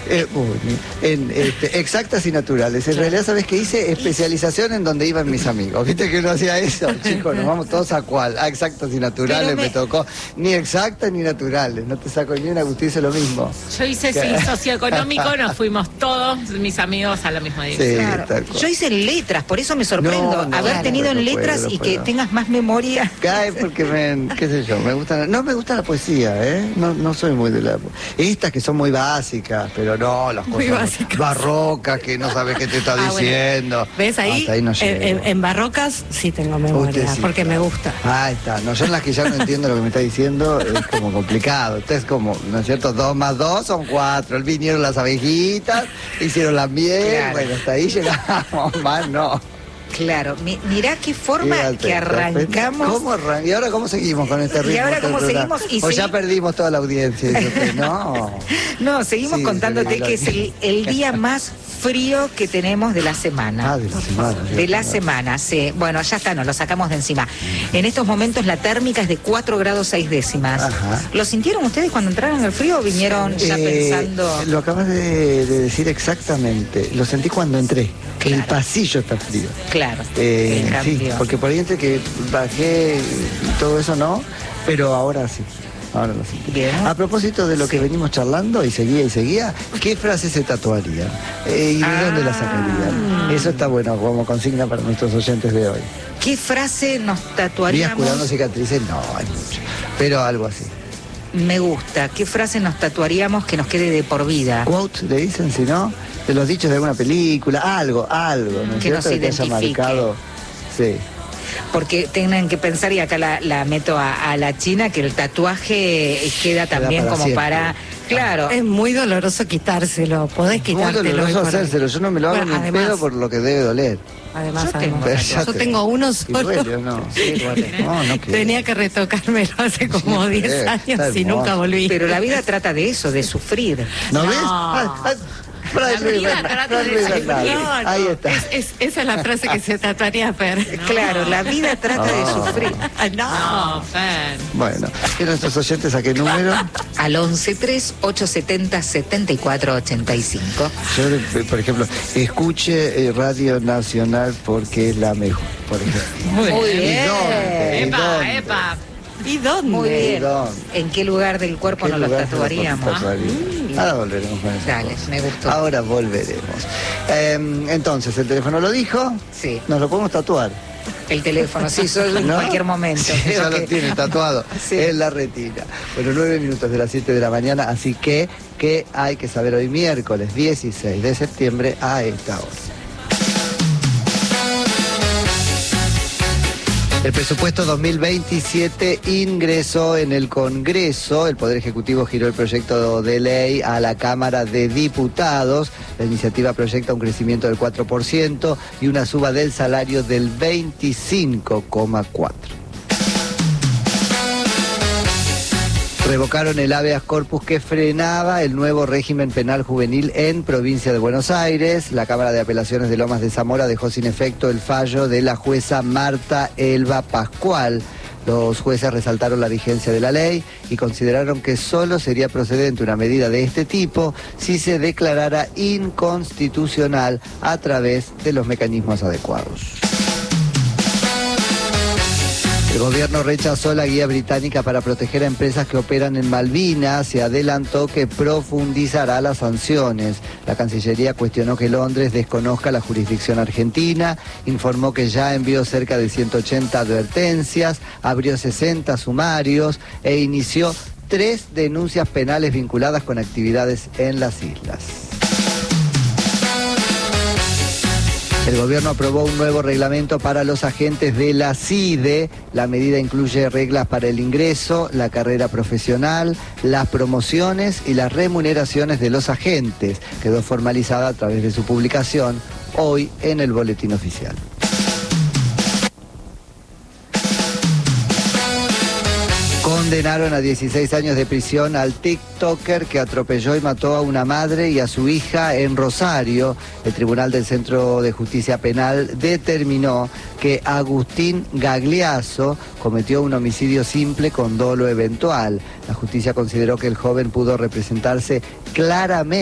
Exactas y naturales. En realidad, ¿sabes qué hice? Especialización en donde iban mis amigos. ¿Viste que uno hacía eso? Chicos, nos vamos todos a cuál. A exactas y naturales me tocó. Ni exactas ni naturales. No te saco ni una, Agustín hizo lo mismo. Yo hice socioeconómico, nos fuimos todos mis amigos a la misma dirección. Sí, claro. Yo hice letras, por eso me sorprendo haber tenido en letras y que tengas más memoria. Cae porque qué sé yo, no me gusta la poesía, no soy muy de la... Estas que son muy básicas, pero no, las cosas barrocas que no sabes qué te está diciendo. Bueno. ¿Ves ahí? No en barrocas sí tengo memoria, sí, porque me gusta. Ahí está, no, yo en las que ya no entiendo lo que me está diciendo es como complicado. Entonces como, ¿no es cierto? 2 más 2 son 4. Vinieron las abejitas, hicieron la miel, claro. Bueno, hasta ahí llegamos, más no. Claro, mirá qué forma que arrancamos. ¿Cómo ¿Y ahora cómo seguimos con este ritmo? ¿Y ahora cómo seguimos? O ya perdimos toda la audiencia. No, seguimos contándote que es el día más frío que tenemos de la semana. De la semana. De la semana, sí. Bueno, ya está, nos lo sacamos de encima. En estos momentos la térmica es de 4 grados 6 décimas. Ajá. ¿Lo sintieron ustedes cuando entraron al frío o vinieron ya pensando...? Lo acabas de decir exactamente. Lo sentí cuando entré. Claro. El pasillo está frío. Claro. Sí, porque por ahí entre que bajé todo eso no, pero ahora sí. Ahora lo sentí. Bien. A propósito de lo que venimos charlando y seguía, ¿qué frase se tatuaría? ¿Y de dónde la sacarían? Eso está bueno como consigna para nuestros oyentes de hoy. ¿Qué frase nos tatuaríamos? ¿Días curando cicatrices? No, hay mucho. Pero algo así. Me gusta. ¿Qué frase nos tatuaríamos que nos quede de por vida? Quote, le dicen, si no, de los dichos de alguna película, algo, ¿no es que nos identifique. Que haya marcado. Sí. Porque tienen que pensar, y acá la meto a la China, que el tatuaje queda también como siempre. Para... Claro. Es muy doloroso quitárselo, podés quitártelo. Muy doloroso hacérselo, yo no me lo hago ni pedo por lo que debe doler. Además, yo tengo uno solo. Duele, ¿no? Sí, no tenía que retocármelo hace como 10 años y nunca volví. Pero la vida trata de eso, de sufrir. ¿No ves? La vida trata de sufrir. Ahí está. Esa es la frase que se tatuaría Fer. Claro, la vida trata de sufrir. No, Fer. Bueno, ¿y nuestros oyentes a qué número? Al 11-3-870-7485. Yo, por ejemplo, escuche Radio Nacional porque es la mejor, por ejemplo. Muy bien. Epa. ¿Y dónde? Muy bien. ¿En qué lugar del cuerpo nos los tatuaríamos? Ahora volveremos con eso. Dale, me gustó. Ahora volveremos. Entonces, ¿el teléfono lo dijo? Sí. ¿Nos lo podemos tatuar? El teléfono, sí, solo en cualquier momento. Sí, ya lo tiene tatuado en la retina. Bueno, 9 minutos de las 7 de la mañana, así que hay que saber hoy miércoles 16 de septiembre a esta hora. El presupuesto 2027 ingresó en el Congreso. El Poder Ejecutivo giró el proyecto de ley a la Cámara de Diputados. La iniciativa proyecta un crecimiento del 4% y una suba del salario del 25,4%. Revocaron el habeas corpus que frenaba el nuevo régimen penal juvenil en Provincia de Buenos Aires. La Cámara de Apelaciones de Lomas de Zamora dejó sin efecto el fallo de la jueza Marta Elba Pascual. Los jueces resaltaron la vigencia de la ley y consideraron que solo sería procedente una medida de este tipo si se declarara inconstitucional a través de los mecanismos adecuados. El gobierno rechazó la guía británica para proteger a empresas que operan en Malvinas y adelantó que profundizará las sanciones. La Cancillería cuestionó que Londres desconozca la jurisdicción argentina, informó que ya envió cerca de 180 advertencias, abrió 60 sumarios e inició 3 denuncias penales vinculadas con actividades en las islas. El gobierno aprobó un nuevo reglamento para los agentes de la CIDE. La medida incluye reglas para el ingreso, la carrera profesional, las promociones y las remuneraciones de los agentes. Quedó formalizada a través de su publicación hoy en el Boletín Oficial. Condenaron a 16 años de prisión al TikToker que atropelló y mató a una madre y a su hija en Rosario. El Tribunal del Centro de Justicia Penal determinó que Agustín Gagliasso cometió un homicidio simple con dolo eventual. La justicia consideró que el joven pudo representarse claramente